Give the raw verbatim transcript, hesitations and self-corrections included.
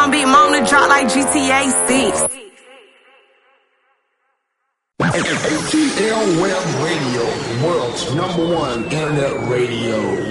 on Big Mona, drop like G T A six. A T L Web Radio, the world's number one internet radio.